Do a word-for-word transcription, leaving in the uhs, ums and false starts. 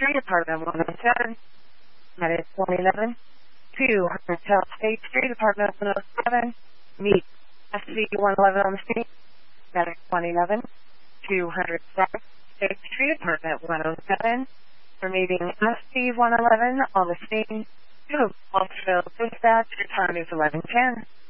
Street, apartment one oh seven. Medic one eleven. two hundred South State Street, apartment one oh seven. Meet S C one eleven on the scene. Medic one eleven. two hundred South State Street, apartment one oh seven. We're meeting S C one eleven on the scene. To Walksville Dispatch, your time is eleven ten.